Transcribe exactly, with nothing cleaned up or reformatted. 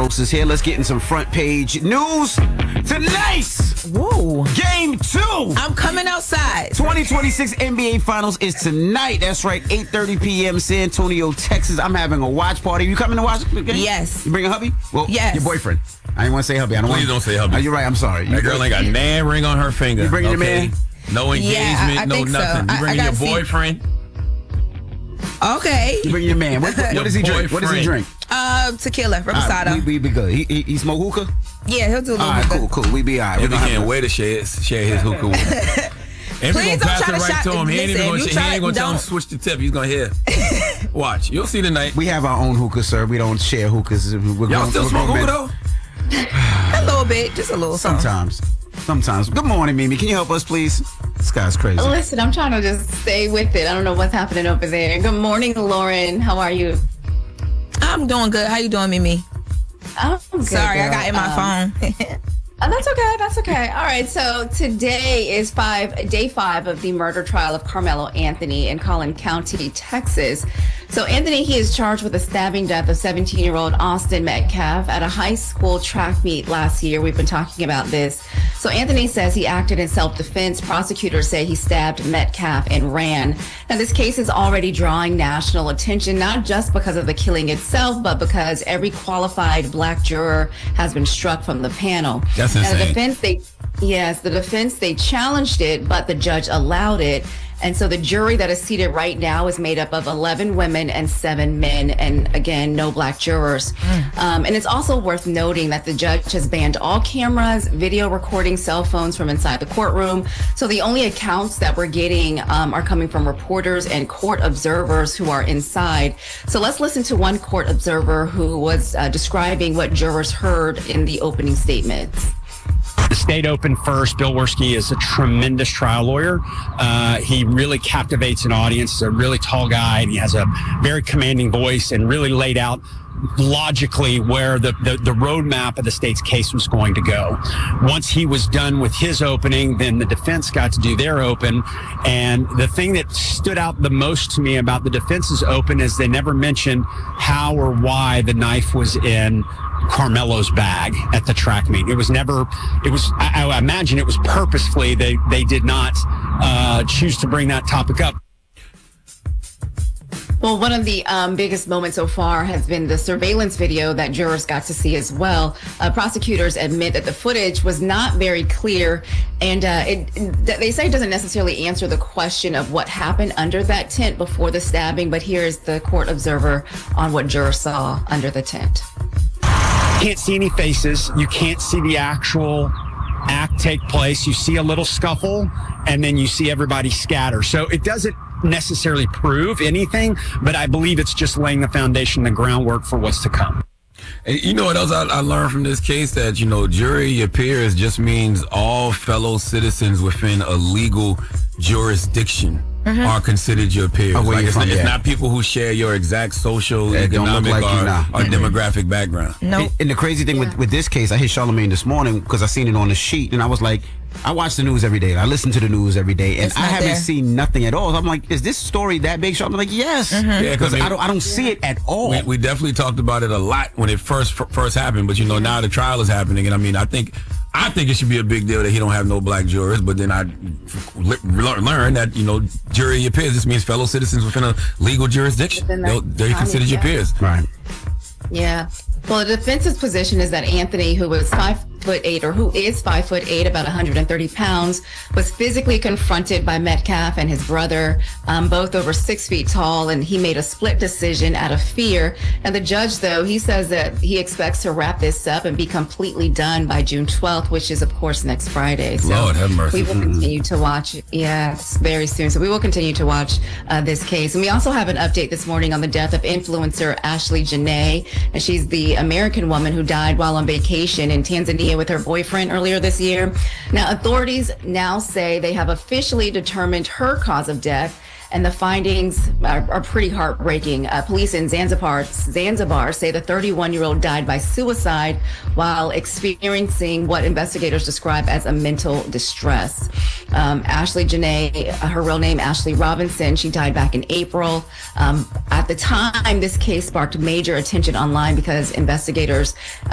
Rose is here. Let's get in some front page news. Tonight, Whoa. game two. I'm coming outside. twenty twenty-six N B A Finals is tonight. That's right, eight thirty p.m. San Antonio, Texas. I'm having a watch party. You coming to watch the game? Yes. You bring a hubby? Well, yes. Your boyfriend. I didn't want to say hubby. I don't Please want don't say hubby. Oh, you're right. I'm sorry. That girl ain't got nan ring on her finger. You bringing your okay? man? No engagement, Yeah, I- I no think so. nothing. I- You I bringing your gotta see- boyfriend? Okay. You bring your man. What, what Your does he drink? What does he boyfriend. drink? Uh, tequila, All right, reposado. we, we be good. He, he, he smoke hookah? Yeah, he'll do a little All right, bit. cool, cool. We be all right. If We he gonna have can't a- wait to share, share his hookah with him. And Please we're don't gonna pass try it to right shot- to him. He ain't listen, even you gonna, he try- ain't gonna tell him don't- to switch the tip. He's gonna hear. Watch. You'll see tonight. We have our own hookah, sir. We don't share hookahs. We're Y'all grown- still we're smoke grown hookah men. though? A little bit, just a little something. Sometimes. Sometimes. Good morning, Mimi. Can you help us, please? This guy's crazy. Listen, I'm trying to just stay with it. I don't know what's happening over there. Good morning, Lauren. How are you? I'm doing good. How you doing, Mimi? I'm good, Sorry, I girl. got in my Um, phone. Oh, that's okay. That's okay. All right. So today is five, day five of the murder trial of Carmelo Anthony in Collin County, Texas. So Anthony, he is charged with the stabbing death of seventeen-year-old Austin Metcalf at a high school track meet last year. We've been talking about this. So Anthony says he acted in self-defense. Prosecutors say he stabbed Metcalf and ran. Now, this case is already drawing national attention, not just because of the killing itself, but because every qualified black juror has been struck from the panel. That's Now, the insane. defense, they, yes, the defense, they challenged it, but the judge allowed it. And so the jury that is seated right now is made up of eleven women and seven men. And again, no black jurors. Um, and it's also worth noting that the judge has banned all cameras, video recording, cell phones from inside the courtroom. So the only accounts that we're getting um, are coming from reporters and court observers who are inside. So let's listen to one court observer who was uh, describing what jurors heard in the opening statements. The state opened first. Bill Werski is a tremendous trial lawyer. Uh, he really captivates an audience. He's a really tall guy, and he has a very commanding voice and really laid out logically where the, the, the roadmap of the state's case was going to go. Once he was done with his opening, then the defense got to do their open. And the thing that stood out the most to me about the defense's open is they never mentioned how or why the knife was in Carmelo's bag at the track meet. It was never, it was, I, I imagine it was purposefully, they, they did not uh, choose to bring that topic up. Well, one of the um, biggest moments so far has been the surveillance video that jurors got to see as well. Uh, prosecutors admit that the footage was not very clear, and uh, it, it, they say it doesn't necessarily answer the question of what happened under that tent before the stabbing, but here is the court observer on what jurors saw under the tent. Can't see any faces. You can't see the actual act take place. You see a little scuffle, and then you see everybody scatter. So it doesn't necessarily prove anything, but I believe it's just laying the foundation, the groundwork for what's to come. And you know what else I, I learned from this case? That, you know, jury your peers just means all fellow citizens within a legal jurisdiction Mm-hmm. are considered your peers. Oh, where like you it's, from? not, it's Yeah. not people who share your exact social, That don't look economic, like you, or, nah. or demographic background. No. And the crazy thing with, with this case, I hit Charlamagne this morning because I seen it on the sheet, and I was like, I watch the news every day. I listen to the news every day, and It's I not haven't there. seen nothing at all. So I'm like, is this story that big? So I'm like, yes, Yeah, 'cause because I mean- I don't, I don't see it at all. We, we definitely talked about it a lot when it first f- first happened, but you know now the trial is happening, and I mean I think I think it should be a big deal that he don't have no black jurors. But then I le- le- learned that you know jury your peers just means fellow citizens within a legal jurisdiction. Within that They'll- They're county, considered your yeah. peers. Right. Yeah. Well, the defense's position is that Anthony, who was five foot eight, or who is five foot eight, about one hundred thirty pounds, was physically confronted by Metcalf and his brother, um, both over six feet tall, and he made a split decision out of fear. And the judge, though, he says that he expects to wrap this up and be completely done by June twelfth, which is, of course, next Friday. So Lord have mercy. we will continue to watch. Yeah, it's very soon. So we will continue to watch uh, this case. And we also have an update this morning on the death of influencer Ashley Janae, and she's the American woman who died while on vacation in Tanzania with her boyfriend earlier this year. Now, authorities now say they have officially determined her cause of death, and the findings are, are pretty heartbreaking. Uh, police in Zanzibar, Zanzibar say the thirty-one-year-old died by suicide while experiencing what investigators describe as a mental distress. Um, Ashley Janae, uh, her real name, Ashley Robinson, she died back in April. Um, at the time, this case sparked major attention online because investigators